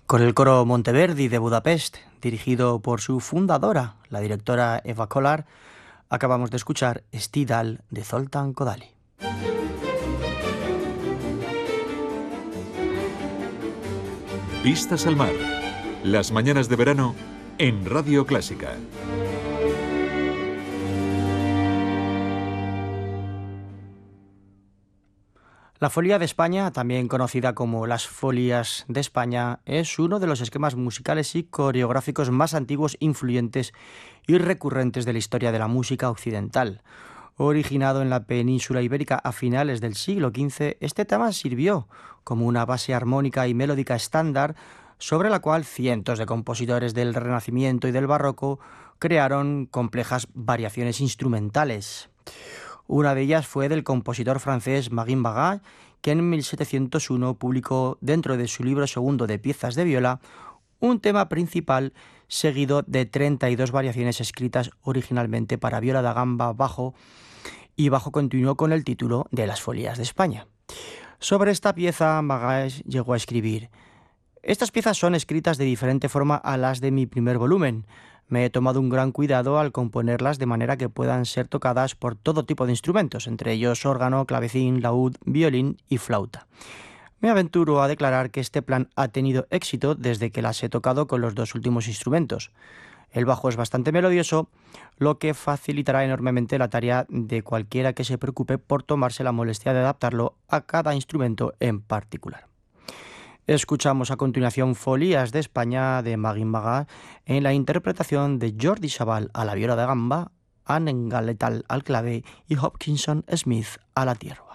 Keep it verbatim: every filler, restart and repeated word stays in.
Con el coro Monteverdi de Budapest, dirigido por su fundadora, la directora Eva Kolar, acabamos de escuchar Stidal de Zoltán Kodály. Vistas al mar. Las mañanas de verano en Radio Clásica. La Folía de España, también conocida como las Folías de España, es uno de los esquemas musicales y coreográficos más antiguos, influyentes y recurrentes de la historia de la música occidental. Originado en la península ibérica a finales del siglo quince, este tema sirvió como una base armónica y melódica estándar sobre la cual cientos de compositores del Renacimiento y del Barroco crearon complejas variaciones instrumentales. Una de ellas fue del compositor francés Magin Baga, que en mil setecientos uno publicó dentro de su libro segundo de piezas de viola un tema principal seguido de treinta y dos variaciones escritas originalmente para viola da gamba bajo y bajo continuo con el título de Las Folías de España. Sobre esta pieza, Baga llegó a escribir: estas piezas son escritas de diferente forma a las de mi primer volumen. Me he tomado un gran cuidado al componerlas de manera que puedan ser tocadas por todo tipo de instrumentos, entre ellos órgano, clavecín, laúd, violín y flauta. Me aventuro a declarar que este plan ha tenido éxito desde que las he tocado con los dos últimos instrumentos. El bajo es bastante melodioso, lo que facilitará enormemente la tarea de cualquiera que se preocupe por tomarse la molestia de adaptarlo a cada instrumento en particular. Escuchamos a continuación Folías de España de Magin Baga en la interpretación de Jordi Sabal a la viola da gamba, Anne Galetal al clave y Hopkinson Smith a la tierra.